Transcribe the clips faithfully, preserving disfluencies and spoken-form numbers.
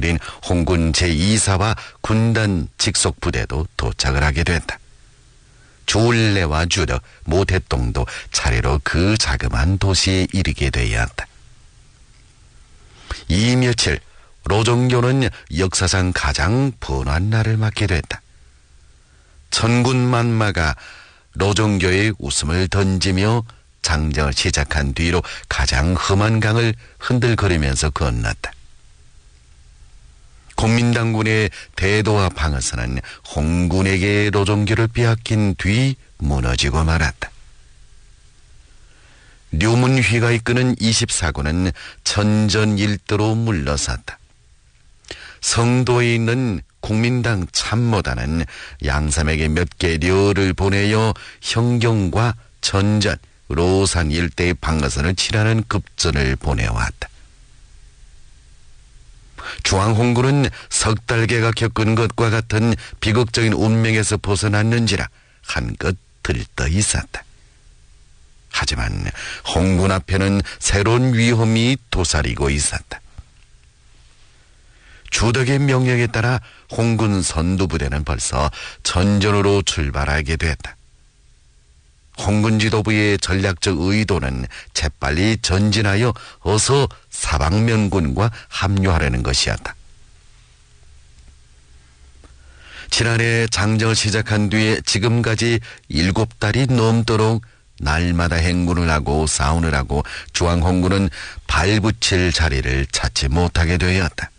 내린 홍군 제이 사와 군단 직속 부대도 도착을 하게 된다. 주울레와 주덕, 모태동도 차례로 그 자그마한 도시에 이르게 되어야 한다. 이 며칠 로종교는 역사상 가장 번화한 날을 맞게 됐다. 천군만마가 로종교의 웃음을 던지며 장정을 시작한 뒤로 가장 험한 강을 흔들거리면서 건넜다. 국민당군의 대도와 방어선은 홍군에게 로종교를 빼앗긴 뒤 무너지고 말았다. 류문휘가 이끄는 이십사 군은 천전일도로 물러섰다. 성도에 있는 국민당 참모단은 양삼에게 몇 개 료를 보내어 형경과 전전, 로산 일대의 방어선을 칠하는 급전을 보내왔다. 중앙홍군은 석 달개가 겪은 것과 같은 비극적인 운명에서 벗어났는지라 한껏 들떠 있었다. 하지만 홍군 앞에는 새로운 위험이 도사리고 있었다. 주덕의 명령에 따라 홍군 선두부대는 벌써 전전으로 출발하게 됐다. 홍군 지도부의 전략적 의도는 재빨리 전진하여 어서 사방면군과 합류하려는 것이었다. 지난해 장정을 시작한 뒤에 지금까지 일곱 달이 넘도록 날마다 행군을 하고 싸움을 하고 중앙홍군은 발붙일 자리를 찾지 못하게 되었다.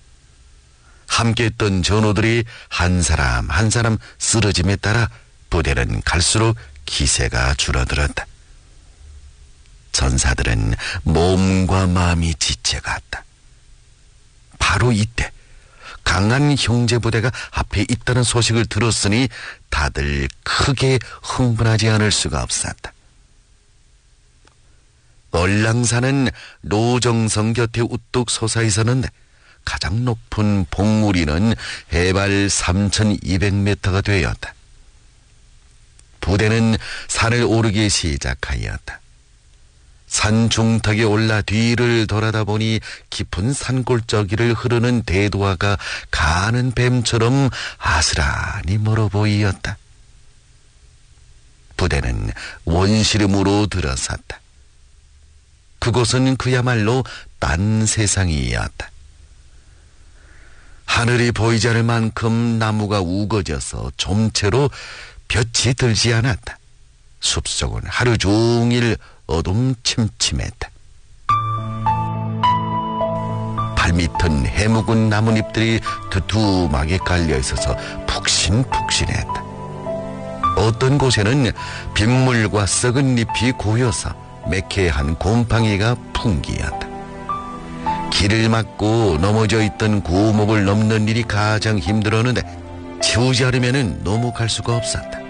함께했던 전우들이 한 사람 한 사람 쓰러짐에 따라 부대는 갈수록 기세가 줄어들었다. 전사들은 몸과 마음이 지쳐갔다. 바로 이때 강한 형제 부대가 앞에 있다는 소식을 들었으니 다들 크게 흥분하지 않을 수가 없었다. 얼랑산은 로정성 곁에 우뚝 솟아 있었는데 가장 높은 봉우리는 해발 삼천이백 미터가 되었다. 부대는 산을 오르기 시작하였다. 산 중턱에 올라 뒤를 돌아다 보니 깊은 산골짜기를 흐르는 대도화가 가는 뱀처럼 아스라니 멀어 보이었다. 부대는 원시름으로 들어섰다. 그곳은 그야말로 딴 세상이었다. 하늘이 보이지 않을 만큼 나무가 우거져서 좀채로 볕이 들지 않았다. 숲속은 하루 종일 어둠침침했다. 발밑은 해묵은 나뭇잎들이 두툼하게 깔려있어서 푹신푹신했다. 어떤 곳에는 빗물과 썩은 잎이 고여서 매캐한 곰팡이가 풍기었다. 길을 막고 넘어져 있던 구목을 넘는 일이 가장 힘들었는데 치우지 않으면 넘어갈 수가 없었다.